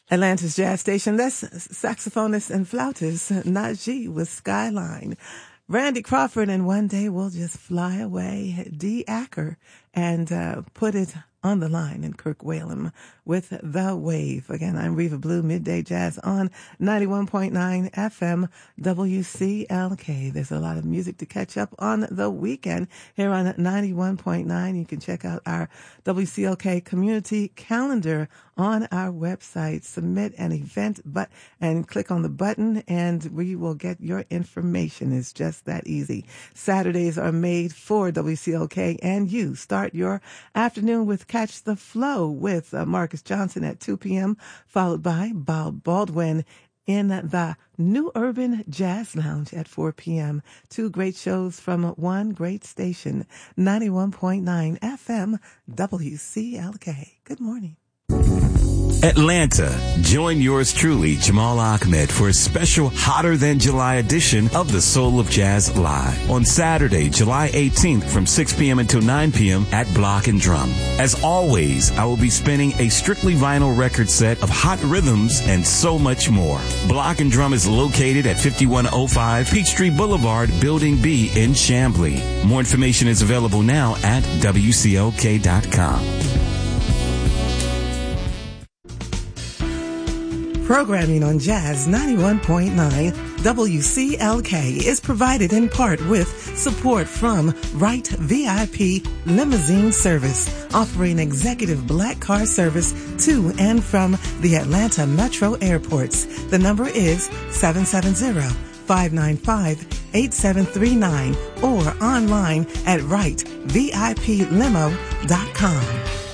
Atlanta's Jazz Station. That's saxophonist and flautist Najee with Skyline. Randy Crawford and One Day We'll Just Fly Away. Dee Acker and Put It on the Line, and Kirk Whalum with The Wave. Again, I'm Reva Blue, Midday Jazz on 91.9 FM WCLK. There's a lot of music to catch up on the weekend here on 91.9. You can check out our WCLK community calendar on our website. Submit an event and click on the button and we will get your information. It's just that easy. Saturdays are made for WCLK and you. Start your afternoon with Catch the Flow with Marcus Johnson at 2 p.m., followed by Bob Baldwin in the New Urban Jazz Lounge at 4 p.m. Two great shows from one great station, 91.9 FM WCLK. Good morning. Atlanta, join yours truly, Jamal Ahmed, for a special Hotter Than July edition of the Soul of Jazz Live on Saturday, July 18th from 6 p.m. until 9 p.m. at Block and Drum. As always, I will be spinning a strictly vinyl record set of hot rhythms and so much more. Block and Drum is located at 5105 Peachtree Boulevard, Building B in Chamblee. More information is available now at WCLK.com. Programming on Jazz 91.9 WCLK is provided in part with support from Wright VIP Limousine Service, offering executive black car service to and from the Atlanta Metro airports. The number is 770-595-8739 or online at wrightviplimo.com.